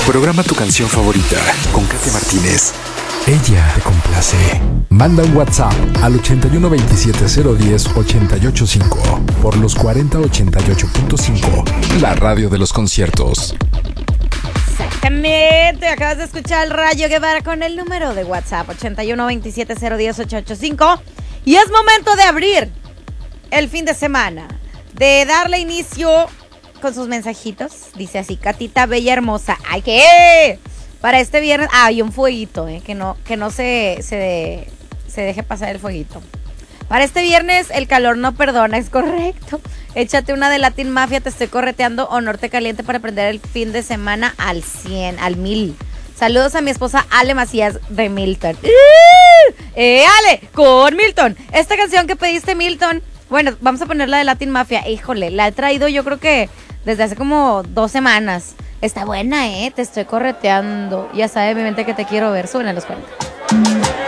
Programa tu canción favorita con Katy Martínez. Ella te complace. Manda un WhatsApp al 81 27 010 885 por los 4088.5, la radio de los conciertos. Exactamente, acabas de escuchar el Rayo Guevara con el número de WhatsApp 81 27 010 885 y es momento de abrir el fin de semana, de darle inicio con sus mensajitos. Dice así: Catita bella hermosa, ¡ay qué! Para este viernes hay un fueguito, que no se deje pasar el fueguito. Para este viernes el calor no perdona, es correcto. Échate una de Latin Mafia, te estoy correteando o Norte Caliente para prender el fin de semana al 100, al 1000. Saludos a mi esposa Ale Macías de Milton. Ale, con Milton. Esta canción que pediste, Milton, bueno, vamos a poner la de Latin Mafia. Híjole, la he traído yo creo que desde hace como 2 semanas. Está buena, te estoy correteando. Ya sabe mi mente que te quiero ver. Suben a los 40.